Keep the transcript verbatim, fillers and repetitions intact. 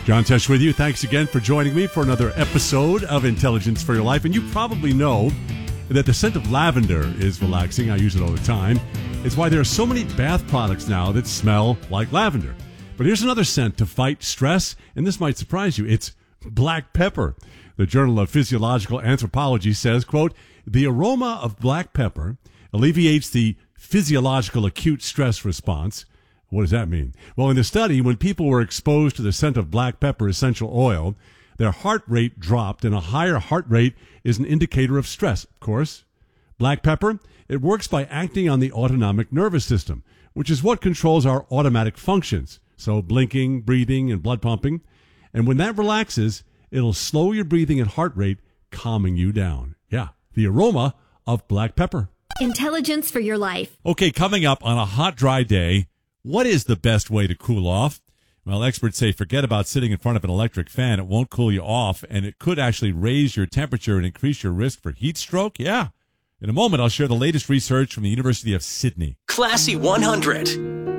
John Tesh with you. Thanks again for joining me for another episode of Intelligence for Your Life. And you probably know that the scent of lavender is relaxing. I use it all the time. It's why there are so many bath products now that smell like lavender. But here's another scent to fight stress, and this might surprise you. It's black pepper. The Journal of Physiological Anthropology says, quote, the aroma of black pepper alleviates the physiological acute stress response. What does that mean? Well, in the study, when people were exposed to the scent of black pepper essential oil, their heart rate dropped, and a higher heart rate is an indicator of stress, of course. Black pepper, it works by acting on the autonomic nervous system, which is what controls our automatic functions, so blinking, breathing, and blood pumping. And when that relaxes, it'll slow your breathing and heart rate, calming you down. Yeah, the aroma of black pepper. Intelligence for Your Life. Okay, coming up on a hot, dry day, what is the best way to cool off? Well, experts say forget about sitting in front of an electric fan. It won't cool you off, and it could actually raise your temperature and increase your risk for heat stroke. Yeah. In a moment, I'll share the latest research from the University of Sydney. Classy one hundred.